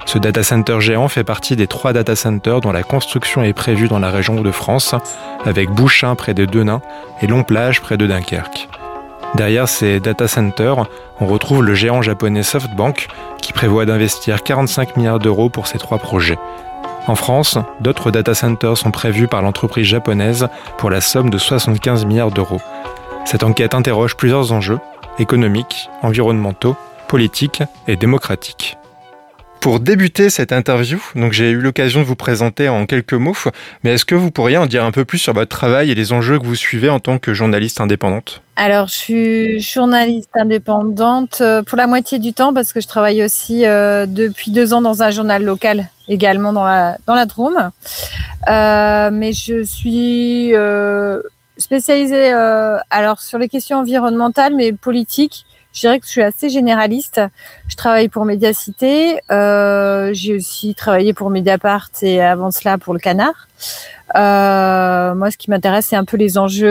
Ce data center géant fait partie des 3 data centers dont la construction est prévue dans la région de France, avec Bouchain près de Denain et Longplage près de Dunkerque. Derrière ces data centers, on retrouve le géant japonais SoftBank qui prévoit d'investir 45 milliards d'euros pour ces 3 projets. En France, d'autres data centers sont prévus par l'entreprise japonaise pour la somme de 75 milliards d'euros. Cette enquête interroge plusieurs enjeux économiques, environnementaux, politiques et démocratiques. Pour débuter cette interview, donc j'ai eu l'occasion de vous présenter en quelques mots, mais est-ce que vous pourriez en dire un peu plus sur votre travail et les enjeux que vous suivez en tant que journaliste indépendante ? Alors, je suis journaliste indépendante pour la moitié du temps parce que je travaille aussi depuis 2 ans dans un journal local, également dans la Drôme. Mais je suis spécialisée alors sur les questions environnementales, mais politiques. Je dirais que je suis assez généraliste. Je travaille pour Médiacité. J'ai aussi travaillé pour Mediapart et avant cela pour Le Canard. Moi, ce qui m'intéresse, c'est un peu les enjeux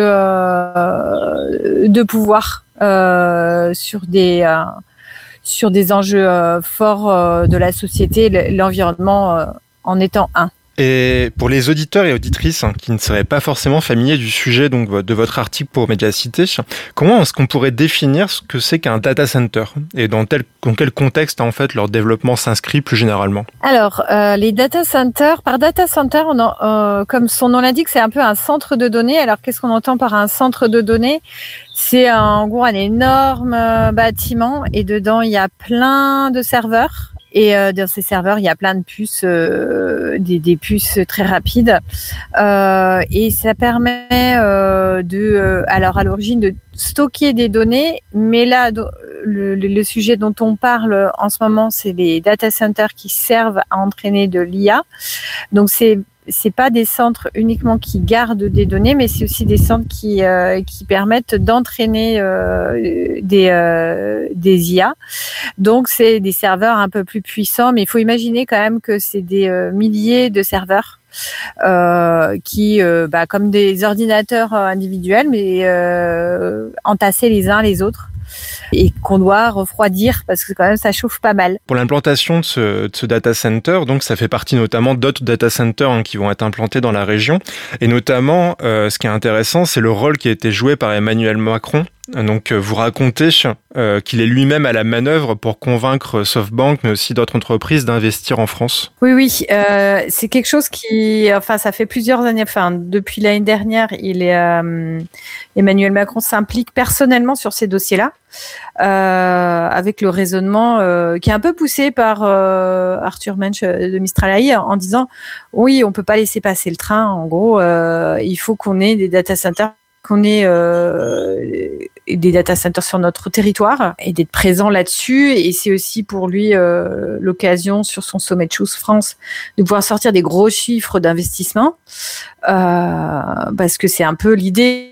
de pouvoir sur des enjeux forts de la société, l'environnement en étant un. Et pour les auditeurs et auditrices qui ne seraient pas forcément familiers du sujet donc de votre article pour Médiacité, comment est-ce qu'on pourrait définir ce que c'est qu'un data center et dans quel contexte en fait leur développement s'inscrit plus généralement ? Alors, les data centers, par data center, comme son nom l'indique, c'est un peu un centre de données. Alors, qu'est-ce qu'on entend par un centre de données ? C'est en gros un énorme bâtiment et dedans, il y a plein de serveurs. Et dans ces serveurs, il y a plein de puces, des puces très rapides. Et ça permet alors à l'origine de stocker des données. Mais là, le sujet dont on parle en ce moment, c'est les data centers qui servent à entraîner de l'IA. Donc c'est pas des centres uniquement qui gardent des données, mais c'est aussi des centres qui permettent d'entraîner des IA. Donc c'est des serveurs un peu plus puissants, mais il faut imaginer quand même que c'est des milliers de serveurs qui, comme des ordinateurs individuels, mais entassés les uns les autres. Et qu'on doit refroidir parce que quand même ça chauffe pas mal. Pour l'implantation de ce data center, donc ça fait partie notamment d'autres data centers qui vont être implantés dans la région. Et notamment, ce qui est intéressant, c'est le rôle qui a été joué par Emmanuel Macron. Donc vous racontez qu'il est lui-même à la manœuvre pour convaincre SoftBank, mais aussi d'autres entreprises d'investir en France. Oui, c'est quelque chose ça fait plusieurs années, depuis l'année dernière, Emmanuel Macron s'implique personnellement sur ces dossiers-là, avec le raisonnement qui est un peu poussé par Arthur Mensch de Mistral AI en disant oui, on peut pas laisser passer le train. En gros, il faut qu'on ait des data centers, qu'on ait des data centers sur notre territoire et d'être présent là-dessus. Et c'est aussi pour lui l'occasion sur son sommet de Choose France de pouvoir sortir des gros chiffres d'investissement parce que c'est un peu l'idée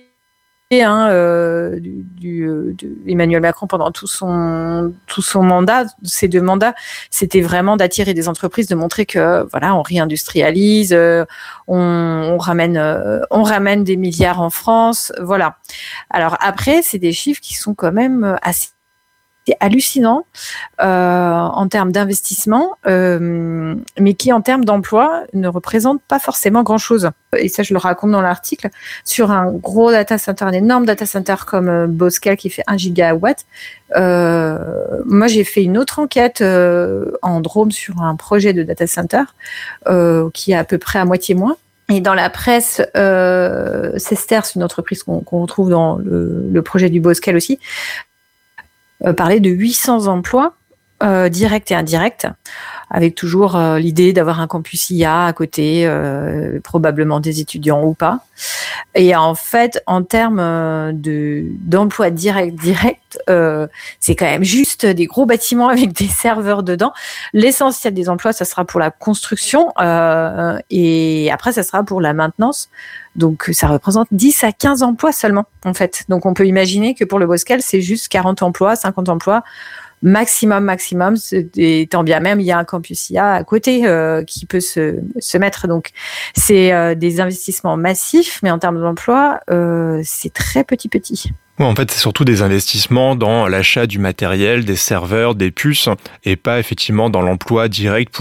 Emmanuel Macron pendant tout son mandat, ces 2 mandats, c'était vraiment d'attirer des entreprises, de montrer que on réindustrialise, on ramène des milliards en France, voilà. Alors après, c'est des chiffres qui sont quand même assez hallucinants en termes d'investissement, mais qui en termes d'emploi ne représentent pas forcément grand-chose. Et ça, je le raconte dans l'article, sur un gros data center, un énorme data center comme Boscal qui fait 1 gigawatt. Moi, j'ai fait une autre enquête en Drôme sur un projet de data center qui est à peu près à moitié moins. Et dans la presse, Sester, c'est une entreprise qu'on retrouve dans le projet du Boscal aussi, parlait de 800 emplois directs et indirects, avec toujours l'idée d'avoir un campus IA à côté, probablement des étudiants ou pas. Et en fait, en termes d'emplois directs, c'est quand même juste des gros bâtiments avec des serveurs dedans. L'essentiel des emplois, ça sera pour la construction et après, ça sera pour la maintenance. Donc, ça représente 10 à 15 emplois seulement, en fait. Donc, on peut imaginer que pour le Boscal, c'est juste 40 emplois, 50 emplois, maximum. Et tant bien même, il y a un campus IA à côté qui peut se mettre. Donc, c'est des investissements massifs, mais en termes d'emploi, c'est très petit. Ouais, en fait, c'est surtout des investissements dans l'achat du matériel, des serveurs, des puces, et pas effectivement dans l'emploi direct